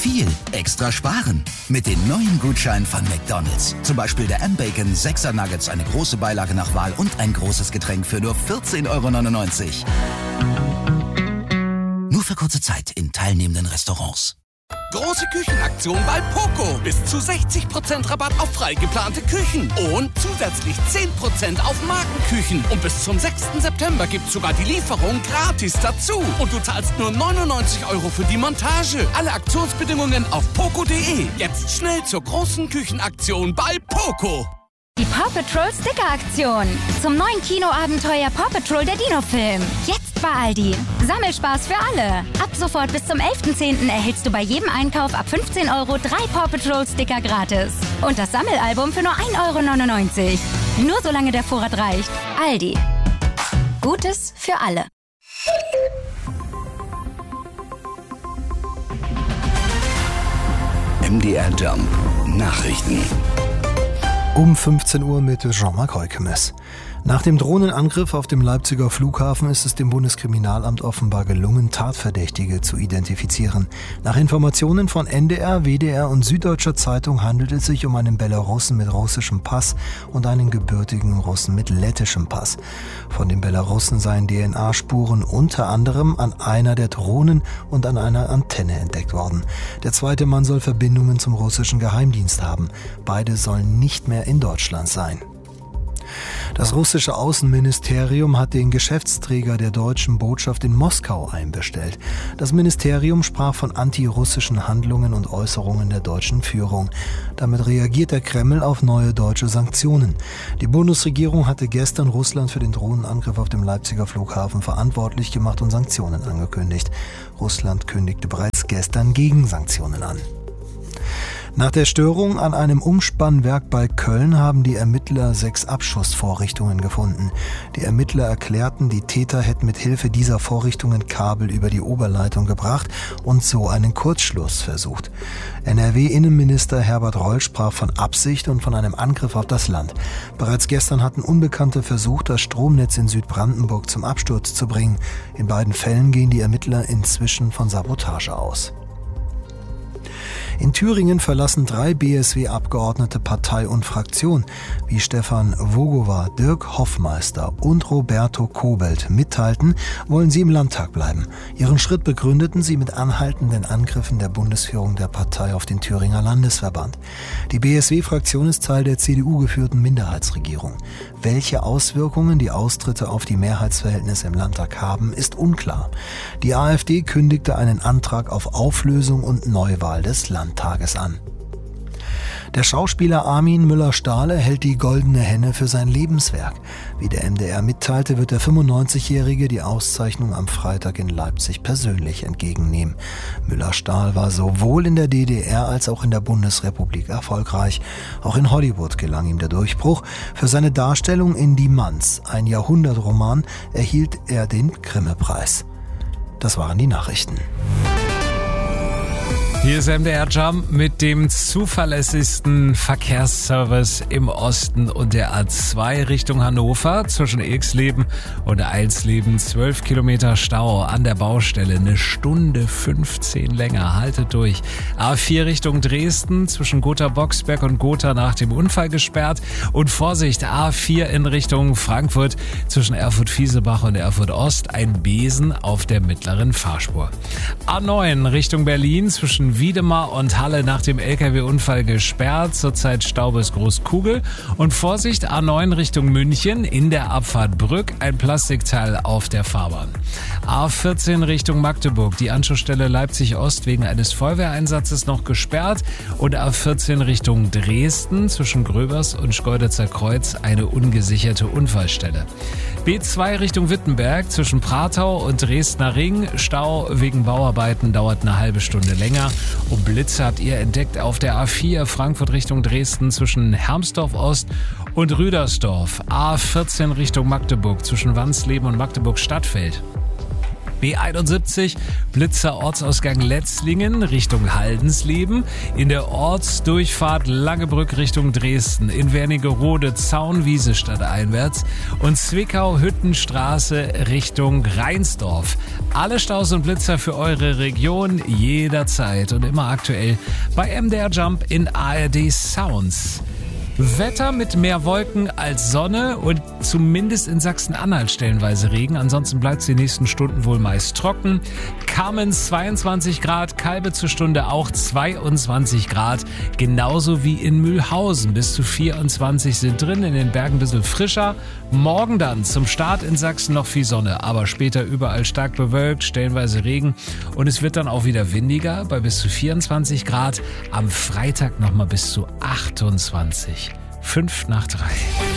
viel extra sparen. Mit den neuen Gutscheinen von McDonald's. Zum Beispiel der M-Bacon 6er Nuggets, eine große Beilage nach Wahl und ein großes Getränk für nur 14,99 €. Nur für kurze Zeit in teilnehmenden Restaurants. Große Küchenaktion bei Poco. Bis zu 60% Rabatt auf frei geplante Küchen. Und zusätzlich 10% auf Markenküchen. Und bis zum 6. September gibt's sogar die Lieferung gratis dazu. Und du zahlst nur 99 € für die Montage. Alle Aktionsbedingungen auf poco.de. Jetzt schnell zur großen Küchenaktion bei Poco. Die Paw Patrol Sticker-Aktion. Zum neuen Kinoabenteuer Paw Patrol der Dino-Film. Jetzt bei Aldi. Sammelspaß für alle. Ab sofort bis zum 11.10. erhältst du bei jedem Einkauf ab 15 € 3 Paw Patrol Sticker gratis. Und das Sammelalbum für nur 1,99 €. Nur solange der Vorrat reicht. Aldi. Gutes für alle. MDR Jump Nachrichten. Um 15 Uhr mit Jean-Marc Heukemes. Nach dem Drohnenangriff auf dem Leipziger Flughafen ist es dem Bundeskriminalamt offenbar gelungen, Tatverdächtige zu identifizieren. Nach Informationen von NDR, WDR und Süddeutscher Zeitung handelt es sich um einen Belarussen mit russischem Pass und einen gebürtigen Russen mit lettischem Pass. Von den Belarussen seien DNA-Spuren unter anderem an einer der Drohnen und an einer Antenne entdeckt worden. Der zweite Mann soll Verbindungen zum russischen Geheimdienst haben. Beide sollen nicht mehr in Deutschland sein. Das russische Außenministerium hat den Geschäftsträger der deutschen Botschaft in Moskau einbestellt. Das Ministerium sprach von antirussischen Handlungen und Äußerungen der deutschen Führung. Damit reagiert der Kreml auf neue deutsche Sanktionen. Die Bundesregierung hatte gestern Russland für den Drohnenangriff auf dem Leipziger Flughafen verantwortlich gemacht und Sanktionen angekündigt. Russland kündigte bereits gestern Gegensanktionen an. Nach der Störung an einem Umspannwerk bei Köln haben die Ermittler 6 Abschussvorrichtungen gefunden. Die Ermittler erklärten, die Täter hätten mit Hilfe dieser Vorrichtungen Kabel über die Oberleitung gebracht und so einen Kurzschluss versucht. NRW-Innenminister Herbert Reul sprach von Absicht und von einem Angriff auf das Land. Bereits gestern hatten Unbekannte versucht, das Stromnetz in Südbrandenburg zum Absturz zu bringen. In beiden Fällen gehen die Ermittler inzwischen von Sabotage aus. In Thüringen verlassen 3 BSW-Abgeordnete Partei und Fraktion. Wie Stefan Vogowa, Dirk Hoffmeister und Roberto Kobelt mitteilten, wollen sie im Landtag bleiben. Ihren Schritt begründeten sie mit anhaltenden Angriffen der Bundesführung der Partei auf den Thüringer Landesverband. Die BSW-Fraktion ist Teil der CDU-geführten Minderheitsregierung. Welche Auswirkungen die Austritte auf die Mehrheitsverhältnisse im Landtag haben, ist unklar. Die AfD kündigte einen Antrag auf Auflösung und Neuwahl des Landtages an. Der Schauspieler Armin Müller-Stahl erhält die Goldene Henne für sein Lebenswerk. Wie der MDR mitteilte, wird der 95-Jährige die Auszeichnung am Freitag in Leipzig persönlich entgegennehmen. Müller-Stahl war sowohl in der DDR als auch in der Bundesrepublik erfolgreich. Auch in Hollywood gelang ihm der Durchbruch. Für seine Darstellung in Die Manns, ein Jahrhundertroman, erhielt er den Grimme-Preis. Das waren die Nachrichten. Hier ist MDR Jump mit dem zuverlässigsten Verkehrsservice im Osten und der A2 Richtung Hannover zwischen Ilksleben und Eilsleben. 12 Kilometer Stau an der Baustelle, 1 Stunde 15 länger. Haltet durch. A4 Richtung Dresden zwischen Gotha-Boxberg und Gotha nach dem Unfall gesperrt. Und Vorsicht, A4 in Richtung Frankfurt zwischen Erfurt-Fiesebach und Erfurt-Ost. Ein Besen auf der mittleren Fahrspur. A9 Richtung Berlin zwischen Wiedemar und Halle nach dem LKW-Unfall gesperrt. Zurzeit Stau bis Großkugel. Und Vorsicht, A9 Richtung München in der Abfahrt Brück. Ein Plastikteil auf der Fahrbahn. A14 Richtung Magdeburg. Die Anschlussstelle Leipzig-Ost wegen eines Feuerwehreinsatzes noch gesperrt. Und A14 Richtung Dresden zwischen Gröbers und Schkeuditzer Kreuz eine ungesicherte Unfallstelle. B2 Richtung Wittenberg zwischen Pratau und Dresdner Ring. Stau wegen Bauarbeiten dauert eine halbe Stunde länger. Und Blitze habt ihr entdeckt auf der A4 Frankfurt Richtung Dresden zwischen Hermsdorf Ost und Rüdersdorf. A14 Richtung Magdeburg zwischen Wansleben und Magdeburg Stadtfeld. B71 Blitzer Ortsausgang Letzlingen Richtung Haldensleben. In der Ortsdurchfahrt Langebrück Richtung Dresden. In Wernigerode Zaunwiese stadteinwärts. Und Zwickau Hüttenstraße Richtung Rheinsdorf. Alle Staus und Blitzer für eure Region jederzeit und immer aktuell bei MDR Jump in ARD Sounds. Wetter mit mehr Wolken als Sonne und zumindest in Sachsen-Anhalt stellenweise Regen. Ansonsten bleibt es die nächsten Stunden wohl meist trocken. Kamenz 22 Grad, Kalbe zur Stunde auch 22 Grad. Genauso wie in Mühlhausen. Bis zu 24 sind drin, in den Bergen ein bisschen frischer. Morgen dann zum Start in Sachsen noch viel Sonne, aber später überall stark bewölkt, stellenweise Regen. Und es wird dann auch wieder windiger bei bis zu 24 Grad. Am Freitag nochmal bis zu 28. 5 nach 3.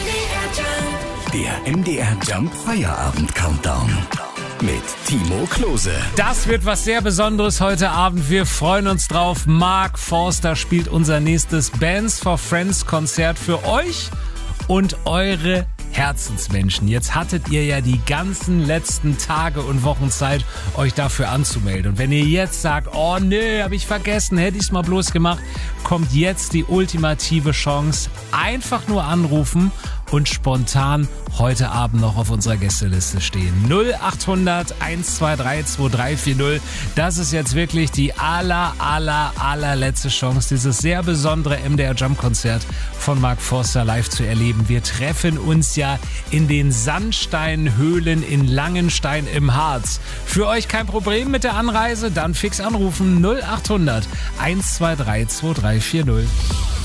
Der MDR Jump Feierabend Countdown mit Timo Klose. Das wird was sehr Besonderes heute Abend. Wir freuen uns drauf. Mark Forster spielt unser nächstes Bands for Friends Konzert für euch und eure Herzensmenschen. Jetzt hattet ihr ja die ganzen letzten Tage und Wochen Zeit, euch dafür anzumelden. Und wenn ihr jetzt sagt, oh nee, hab ich vergessen, hätte ich's mal bloß gemacht, kommt jetzt die ultimative Chance. Einfach nur anrufen und spontan heute Abend noch auf unserer Gästeliste stehen. 0800 123 2340. Das ist jetzt wirklich die allerletzte Chance, dieses sehr besondere MDR Jump Konzert von Mark Forster live zu erleben. Wir treffen uns ja in den Sandsteinhöhlen in Langenstein im Harz. Für euch kein Problem mit der Anreise? Dann fix anrufen 0800 123 2340.